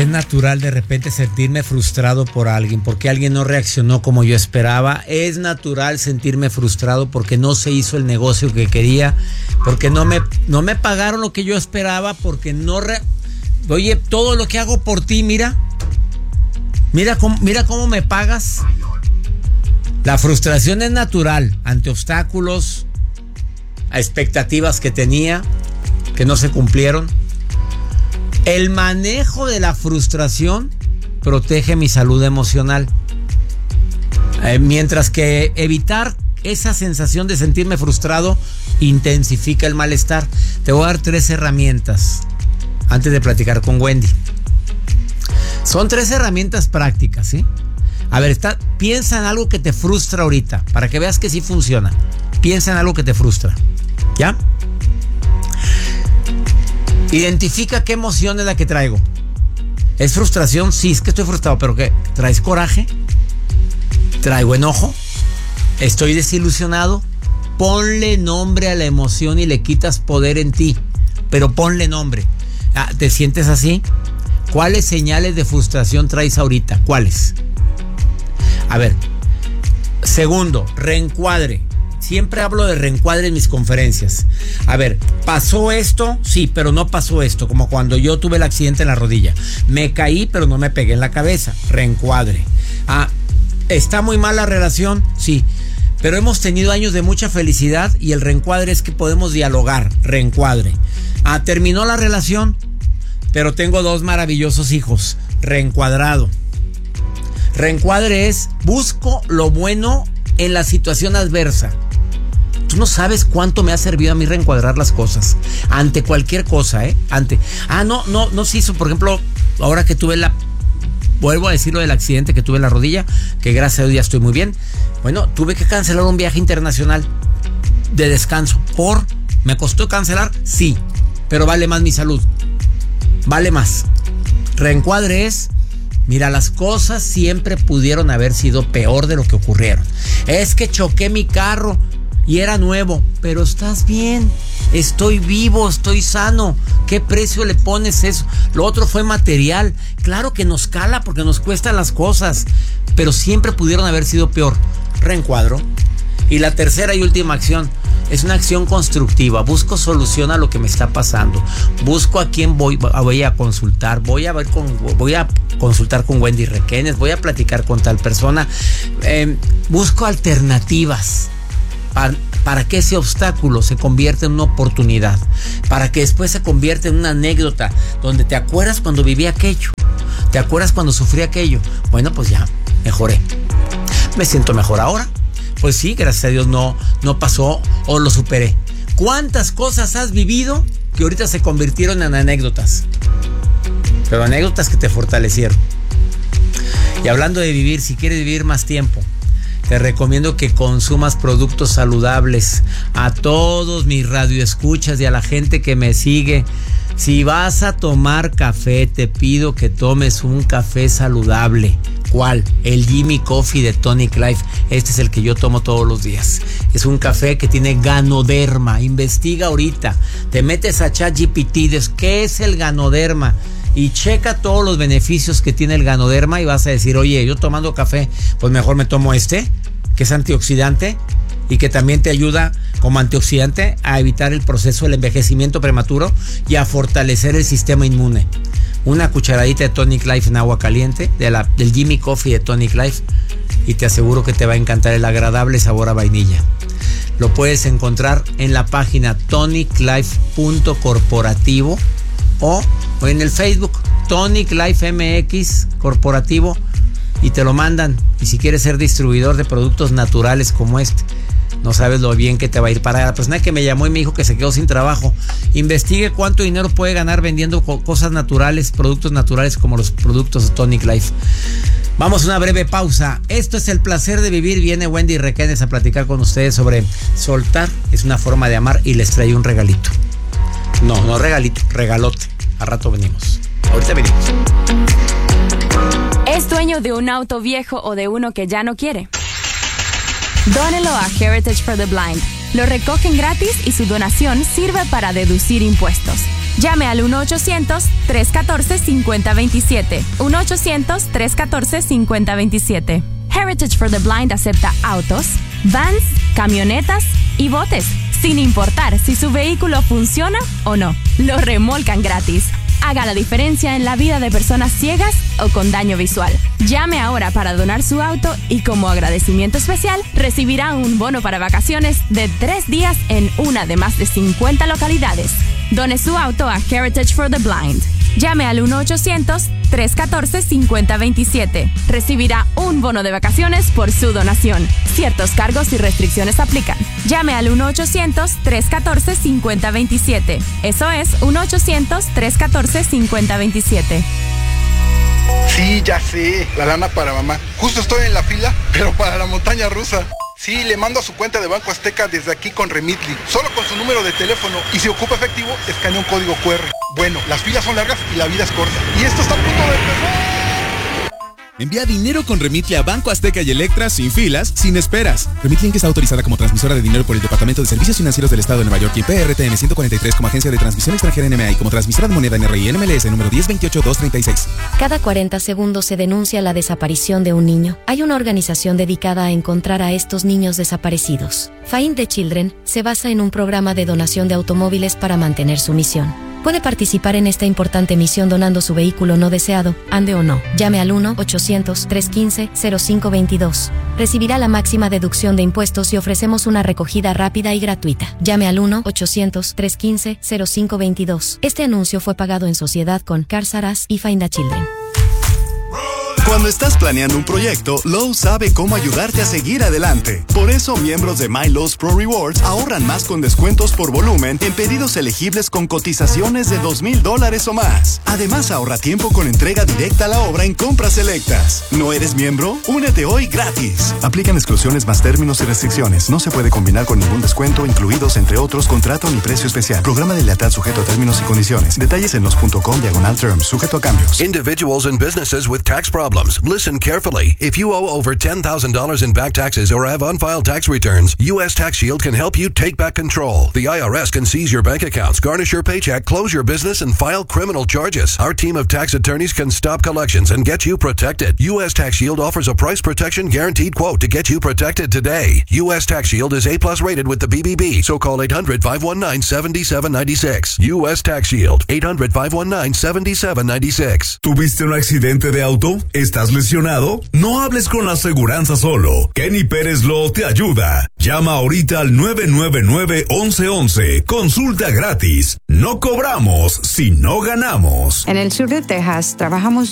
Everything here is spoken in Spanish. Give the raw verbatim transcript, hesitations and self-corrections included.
Es natural de repente sentirme frustrado por alguien, porque alguien no reaccionó como yo esperaba. Es natural sentirme frustrado porque no se hizo el negocio que quería, porque no me, no me pagaron lo que yo esperaba, porque no... Re... Oye, todo lo que hago por ti, mira. Mira cómo, mira cómo me pagas. La frustración es natural ante obstáculos, a expectativas que tenía, que no se cumplieron. El manejo de la frustración protege mi salud emocional. Eh, mientras que evitar esa sensación de sentirme frustrado intensifica el malestar. Te voy a dar tres herramientas antes de platicar con Wendy. Son tres herramientas prácticas, ¿sí? A ver, está, piensa en algo que te frustra ahorita, para que veas que sí funciona. Piensa en algo que te frustra, ¿ya? Identifica qué emoción es la que traigo. ¿Es frustración? Sí, es que estoy frustrado, pero ¿qué? ¿Traes coraje? ¿Traigo enojo? ¿Estoy desilusionado? Ponle nombre a la emoción y le quitas poder en ti, pero ponle nombre. Ah, ¿te sientes así? ¿Cuáles señales de frustración traes ahorita? ¿Cuáles? A ver, segundo, reencuadre. Siempre hablo de reencuadre en mis conferencias. A ver, ¿pasó esto? Sí, pero no pasó esto. Como cuando yo tuve el accidente en la rodilla. Me caí, pero no me pegué en la cabeza. Reencuadre. Ah, ¿está muy mal la relación? Sí. Pero hemos tenido años de mucha felicidad y el reencuadre es que podemos dialogar. Reencuadre. Ah, ¿terminó la relación? Pero tengo dos maravillosos hijos. Reencuadrado. Reencuadre es busco lo bueno en la situación adversa. Tú no sabes cuánto me ha servido a mí reencuadrar las cosas ante cualquier cosa, ¿eh? Ante. Ah, no, no, no se hizo. Por ejemplo, ahora que tuve la. Vuelvo a decir lo del accidente que tuve en la rodilla, que gracias a Dios ya estoy muy bien. Bueno, tuve que cancelar un viaje internacional de descanso. ¿Por? ¿Me costó cancelar? Sí. Pero vale más mi salud. Vale más. Reencuadre es. Mira, las cosas siempre pudieron haber sido peor de lo que ocurrieron. Es que choqué mi carro y era nuevo, pero estás bien, estoy vivo, estoy sano. ¿Qué precio le pones eso? Lo otro fue material. Claro que nos cala porque nos cuestan las cosas, pero siempre pudieron haber sido peor. Reencuadro. Y la tercera y última acción es una acción constructiva. Busco solución a lo que me está pasando. Busco a quién voy, voy a consultar. Voy a ver con, voy a consultar con Wendy Requenes. Voy a platicar con tal persona. Eh, busco alternativas para, para que ese obstáculo se convierta en una oportunidad. Para que después se convierta en una anécdota donde te acuerdas cuando viví aquello. Te acuerdas cuando sufrí aquello. Bueno, pues ya, mejoré. Me siento mejor ahora. Pues sí, gracias a Dios no, no pasó o lo superé. ¿Cuántas cosas has vivido que ahorita se convirtieron en anécdotas? Pero anécdotas que te fortalecieron. Y hablando de vivir, si quieres vivir más tiempo, te recomiendo que consumas productos saludables. A todos mis radioescuchas y a la gente que me sigue, si vas a tomar café, te pido que tomes un café saludable. ¿Cuál? El Jimmy Coffee de Tonic Life. Este es el que yo tomo todos los días. Es un café que tiene ganoderma. Investiga ahorita. Te metes a ChatGPT, ¿qué es el ganoderma? Y checa todos los beneficios que tiene el ganoderma y vas a decir, oye, yo tomando café, pues mejor me tomo este, que es antioxidante y que también te ayuda como antioxidante a evitar el proceso del envejecimiento prematuro y a fortalecer el sistema inmune. Una cucharadita de Tonic Life en agua caliente, de la, del Jimmy Coffee de Tonic Life, y te aseguro que te va a encantar el agradable sabor a vainilla. Lo puedes encontrar en la página tonic life punto corporativo o, o en el Facebook Tonic Life M X Corporativo y te lo mandan. Y si quieres ser distribuidor de productos naturales como este, no sabes lo bien que te va a ir. Para la persona que me llamó y me dijo que se quedó sin trabajo, investigue cuánto dinero puede ganar vendiendo cosas naturales, productos naturales como los productos de Tonic Life. Vamos a una breve pausa. Esto es El Placer de Vivir. Viene Wendy Requenes a platicar con ustedes sobre soltar. Es una forma de amar y les trae un regalito. No, no regalito, regalote. A rato venimos. Ahorita venimos. ¿Es dueño de un auto viejo o de uno que ya no quiere? Dónelo a Heritage for the Blind. Lo recogen gratis y su donación sirve para deducir impuestos. Llame al uno ochocientos, tres uno cuatro, cinco cero dos siete. uno ochocientos, tres uno cuatro, cinco cero dos siete. Heritage for the Blind acepta autos, vans, camionetas y botes, sin importar si su vehículo funciona o no. Lo remolcan gratis. Haga la diferencia en la vida de personas ciegas o con daño visual. Llame ahora para donar su auto y como agradecimiento especial recibirá un bono para vacaciones de tres días en una de más de cincuenta localidades. Done su auto a Heritage for the Blind. Llame al uno ochocientos, tres uno cuatro, cinco cero dos siete. Recibirá un bono de vacaciones por su donación. Ciertos cargos y restricciones aplican. Llame al uno ochocientos, tres uno cuatro, cinco cero dos siete. Eso es uno ochocientos, tres uno cuatro, cinco cero dos siete. Sí, ya sé, la lana para mamá. Justo estoy en la fila, pero para la montaña rusa. Sí, le mando a su cuenta de Banco Azteca desde aquí con Remitly, solo con su número de teléfono, y si ocupa efectivo, escanea un código cu erre. Bueno, las filas son largas y la vida es corta. Y esto está a punto de empezar. Envía dinero con Remitly a Banco Azteca y Electra sin filas, sin esperas. Remitly Inc está autorizada como transmisora de dinero por el Departamento de Servicios Financieros del Estado de Nueva York y P R T N ciento cuarenta y tres como agencia de transmisión extranjera N M A y como transmisora de moneda N R I N M L S número diez veintiocho dos treinta y seis. Cada cuarenta segundos se denuncia la desaparición de un niño. Hay una organización dedicada a encontrar a estos niños desaparecidos. Find the Children se basa en un programa de donación de automóviles para mantener su misión. Puede participar en esta importante misión donando su vehículo no deseado, ande o no. Llame al uno ochocientos, tres uno cinco, cero cinco dos dos. Recibirá la máxima deducción de impuestos y ofrecemos una recogida rápida y gratuita. Llame al uno ochocientos, tres uno cinco, cero cinco dos dos. Este anuncio fue pagado en sociedad con Cars R Us y Find the Children. Cuando estás planeando un proyecto, Lowe's sabe cómo ayudarte a seguir adelante. Por eso, miembros de My Lowe's Pro Rewards ahorran más con descuentos por volumen en pedidos elegibles con cotizaciones de dos mil dólares o más. Además, ahorra tiempo con entrega directa a la obra en compras selectas. ¿No eres miembro? Únete hoy gratis. Aplican exclusiones más términos y restricciones. No se puede combinar con ningún descuento, incluidos, entre otros, contrato ni precio especial. Programa de lealtad sujeto a términos y condiciones. Detalles en los punto com diagonal terms, sujeto a cambios. Individuals and businesses with tax problems. Listen carefully. If you owe over ten thousand dollars in back taxes or have unfiled tax returns, U S Tax Shield can help you take back control. The I R S can seize your bank accounts, garnish your paycheck, close your business, and file criminal charges. Our team of tax attorneys can stop collections and get you protected. U S Tax Shield offers a price protection guaranteed quote to get you protected today. U S Tax Shield is A plus rated with the B B B, so call eight hundred, five one nine, seven seven nine six. U S Tax Shield, eight hundred, five one nine, seven seven nine six. ¿Tuviste un accidente de auto? ¿Estás lesionado? No hables con la aseguranza solo. Kenny Pérez Law te ayuda. Llama ahorita al nueve nueve nueve, once once. Consulta gratis. No cobramos si no ganamos. En el sur de Texas trabajamos